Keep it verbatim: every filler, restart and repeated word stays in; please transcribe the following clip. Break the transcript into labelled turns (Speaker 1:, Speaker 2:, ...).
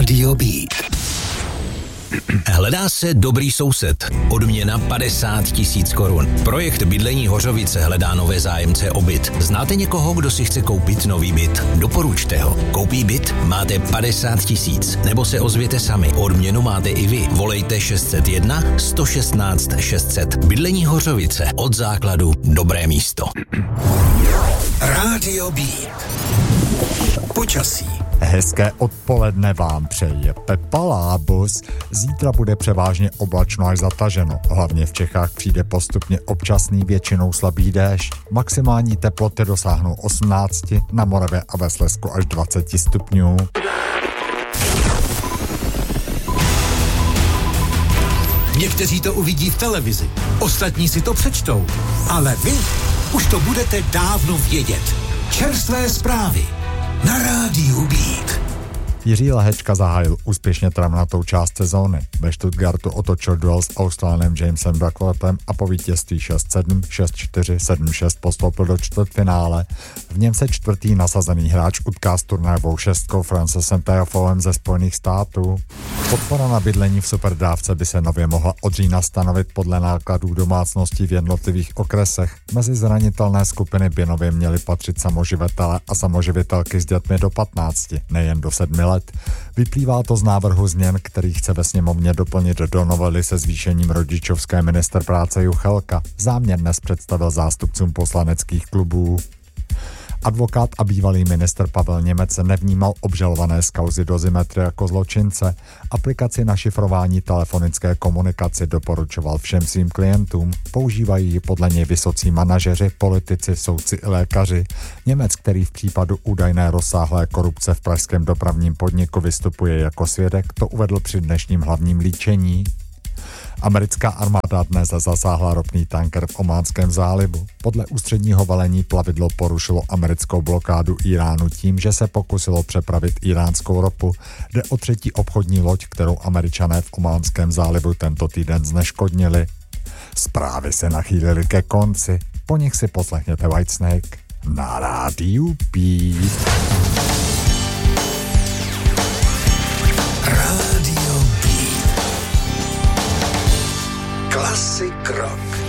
Speaker 1: Rádio Beat. Hledá se dobrý soused. Odměna padesát tisíc korun. Projekt Bydlení Hořovice hledá nové zájemce o byt. Znáte někoho, kdo si chce koupit nový byt? Doporučte ho. Koupí byt? Máte padesát tisíc. Nebo se ozvěte sami. Odměnu máte i vy. Volejte šest set jedna sto šestnáct šest set. Bydlení Hořovice. Od základu dobré místo. Rádio Beat. Počasí.
Speaker 2: Hezké odpoledne vám přeje Pepa Lábus. Zítra bude převážně oblačno až zataženo. Hlavně v Čechách přijde postupně občasný, většinou slabý déšť. Maximální teploty dosáhnou osmnáct, na Moravě a ve Slezsku až dvacet stupňů.
Speaker 3: Někteří to uvidí v televizi, ostatní si to přečtou, ale vy už to budete dávno vědět. Čerstvé zprávy na Rádiu Beat.
Speaker 2: Jiří Lehečka zahájil úspěšně travnatou část sezóny. Ve Stuttgartu otočil duel s Austranem Jamesem Duckworthem a po vítězství šest sedm, šest čtyři, sedm šest postoupil do čtvrtfinále. V něm se čtvrtý nasazený hráč utká s turnajovou šestkou Francesem Tiafoem ze Spojených států. Podpora na bydlení v superdávce by se nově mohla od října stanovit podle nákladů domácností v jednotlivých okresech. Mezi zranitelné skupiny by nově měli patřit samoživitelé a samoživitelky s dětmi do patnácti, nejen do sedmi let. Vyplývá to z návrhu změn, který chce ve sněmovně doplnit do novely se zvýšením rodičovské ministr práce Juchelka. Záměr dnes představil zástupcům poslaneckých klubů. Advokát a bývalý ministr Pavel Němec nevnímal obžalované z kauzy Dozimetry jako zločince. Aplikaci na šifrování telefonické komunikaci doporučoval všem svým klientům. Používají ji podle něj vysocí manažeři, politici, soudci i lékaři. Němec, který v případu údajné rozsáhlé korupce v pražském dopravním podniku vystupuje jako svědek, to uvedl při dnešním hlavním líčení. Americká armáda dnes zasáhla ropný tanker v Ománském zálivu. Podle ústředního velení plavidlo porušilo americkou blokádu Iránu tím, že se pokusilo přepravit iránskou ropu. Jde o třetí obchodní loď, kterou Američané v Ománském zálivu tento týden zneškodnili. Zprávy se nachýlily ke konci. Po nich si poslechněte Whitesnake na Rádiu Beat.
Speaker 1: Rádio Beat. Classic rock.